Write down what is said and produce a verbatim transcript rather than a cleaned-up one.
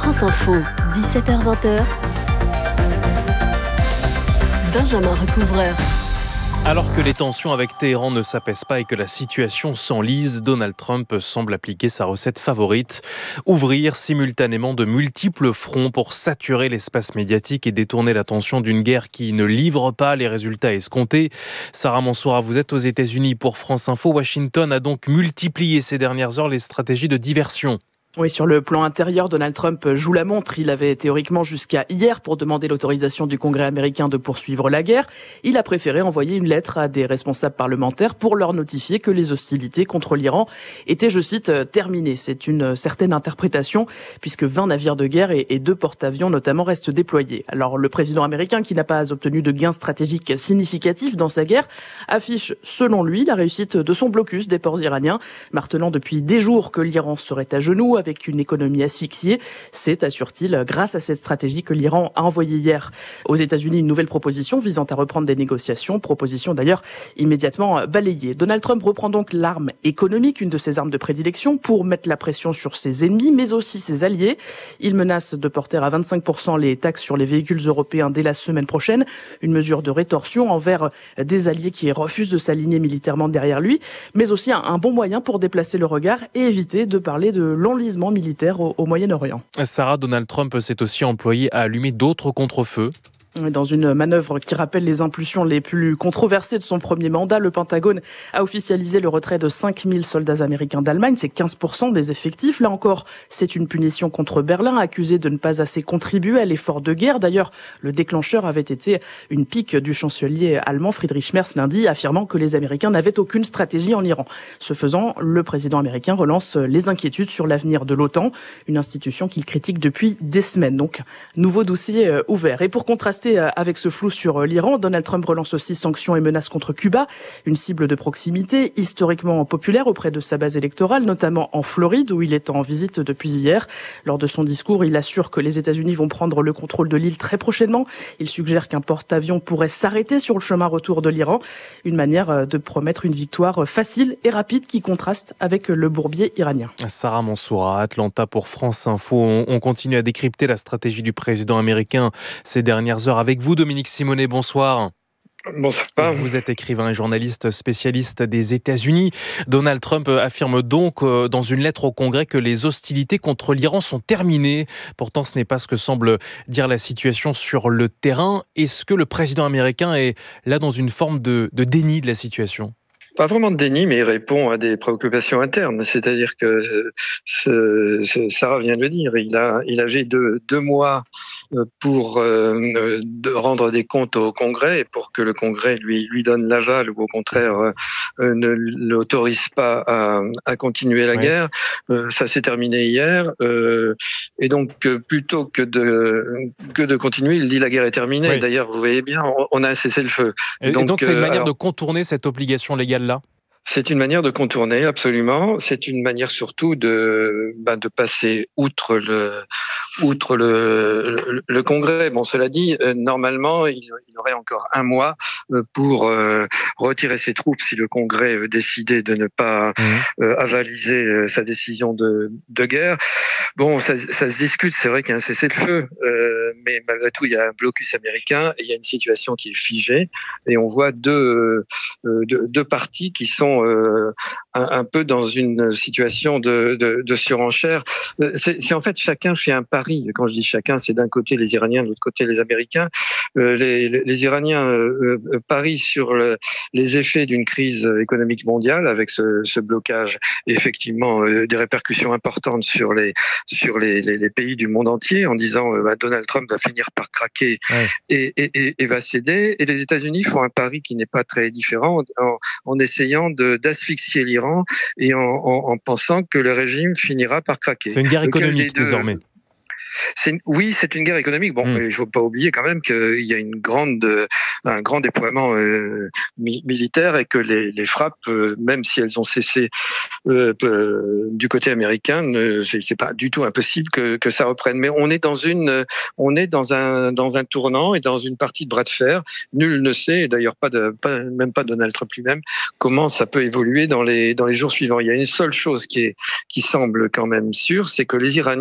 France Info, dix-sept heures vingt. Benjamin Recouvreur. Alors que les tensions avec Téhéran ne s'apaisent pas et que la situation s'enlise, Donald Trump semble appliquer sa recette favorite, ouvrir simultanément de multiples fronts pour saturer l'espace médiatique et détourner l'attention d'une guerre qui ne livre pas les résultats escomptés. Sarah Mansoura, vous êtes aux États-Unis pour France Info. Washington a donc multiplié ces dernières heures les stratégies de diversion. Oui, sur le plan intérieur, Donald Trump joue la montre. Il avait théoriquement jusqu'à hier pour demander l'autorisation du Congrès américain de poursuivre la guerre. Il a préféré envoyer une lettre à des responsables parlementaires pour leur notifier que les hostilités contre l'Iran étaient, je cite, terminées. C'est une certaine interprétation puisque vingt navires de guerre et deux porte-avions notamment restent déployés. Alors le président américain, qui n'a pas obtenu de gains stratégiques significatifs dans sa guerre, affiche selon lui la réussite de son blocus des ports iraniens, martelant depuis des jours que l'Iran serait à genoux avec une économie asphyxiée. C'est, assure-t-il, grâce à cette stratégie que l'Iran a envoyé hier aux États-Unis une nouvelle proposition visant à reprendre des négociations, proposition d'ailleurs immédiatement balayée. Donald Trump reprend donc l'arme économique, une de ses armes de prédilection, pour mettre la pression sur ses ennemis, mais aussi ses alliés. Il menace de porter à vingt-cinq pour cent les taxes sur les véhicules européens dès la semaine prochaine, une mesure de rétorsion envers des alliés qui refusent de s'aligner militairement derrière lui, mais aussi un, un bon moyen pour déplacer le regard et éviter de parler de l'enlisement militaire au, au Moyen-Orient. Sarah, Donald Trump s'est aussi employé à allumer d'autres contre-feux. Dans une manœuvre qui rappelle les impulsions les plus controversées de son premier mandat, le Pentagone a officialisé le retrait de cinq mille soldats américains d'Allemagne. C'est quinze pour cent des effectifs. Là encore, c'est une punition contre Berlin, accusé de ne pas assez contribuer à l'effort de guerre. D'ailleurs, le déclencheur avait été une pique du chancelier allemand Friedrich Merz lundi, affirmant que les Américains n'avaient aucune stratégie en Iran. Ce faisant, le président américain relance les inquiétudes sur l'avenir de l'OTAN, une institution qu'il critique depuis des semaines. Donc, nouveau dossier ouvert. Et pour contraster avec ce flou sur l'Iran, Donald Trump relance aussi sanctions et menaces contre Cuba, une cible de proximité historiquement populaire auprès de sa base électorale, notamment en Floride où il est en visite depuis hier. Lors de son discours, il assure que les États-Unis vont prendre le contrôle de l'île très prochainement. Il suggère qu'un porte-avions pourrait s'arrêter sur le chemin retour de l'Iran, une manière de promettre une victoire facile et rapide qui contraste avec le bourbier iranien. Sarah Mansoura, Atlanta pour France Info. On continue à décrypter la stratégie du président américain ces dernières heures. Avec vous, Dominique Simonet, bonsoir. Bonsoir. Vous êtes écrivain et journaliste spécialiste des États-Unis. Donald Trump affirme donc dans une lettre au Congrès que les hostilités contre l'Iran sont terminées. Pourtant, ce n'est pas ce que semble dire la situation sur le terrain. Est-ce que le président américain est là dans une forme de, de déni de la situation ? Pas vraiment de déni, mais il répond à des préoccupations internes. C'est-à-dire que ce, ce, Sarah vient de le dire, il a, il avait deux, deux mois pour euh, de rendre des comptes au Congrès et pour que le Congrès lui, lui donne l'aval ou au contraire euh, ne l'autorise pas à, à continuer la ouais. guerre. Euh, ça s'est terminé hier. Euh, et donc, plutôt que de, que de continuer, il dit la guerre est terminée. Ouais. D'ailleurs, vous voyez bien, on, on a cessé le feu. Et donc, et donc c'est une manière alors, de contourner cette obligation légale-là ? C'est une manière de contourner, absolument. C'est une manière surtout de, ben, de passer outre le, outre le, le, le Congrès. Bon, cela dit, euh, normalement, il, il aurait encore un mois pour euh, retirer ses troupes si le Congrès décidait de ne pas mmh. euh, avaliser euh, sa décision de, de guerre. Bon, ça, ça se discute. C'est vrai qu'il y a un cessez-le-feu, euh, mais malgré tout, il y a un blocus américain et il y a une situation qui est figée. Et on voit deux, euh, deux, deux partis qui sont Euh, un, un peu dans une situation de, de, de surenchère. C'est, c'est en fait chacun fait un pari. Quand je dis chacun, c'est d'un côté les Iraniens, de l'autre côté les Américains. Euh, les, les, les Iraniens euh, euh, parient sur le, les effets d'une crise économique mondiale avec ce, ce blocage et effectivement euh, des répercussions importantes sur les sur les, les, les pays du monde entier en disant euh, bah, Donald Trump va finir par craquer ouais. et, et, et, et va céder. Et les États-Unis font un pari qui n'est pas très différent en, en essayant de d'asphyxier l'Iran et en, en, en pensant que le régime finira par craquer. C'est une guerre économique deux... désormais. C'est une, oui, c'est une guerre économique. Bon, mmh. il ne faut pas oublier quand même qu'il y a une grande, un grand déploiement euh, mi- militaire et que les, les frappes, euh, même si elles ont cessé euh, euh, du côté américain, ne, c'est, c'est pas du tout impossible que, que ça reprenne. Mais on est dans une, on est dans un, dans un tournant et dans une partie de bras de fer. Nul ne sait, et d'ailleurs pas, de, pas même pas Donald Trump lui-même, comment ça peut évoluer dans les, dans les jours suivants. Il y a une seule chose qui est, qui semble quand même sûre, c'est que les Iraniens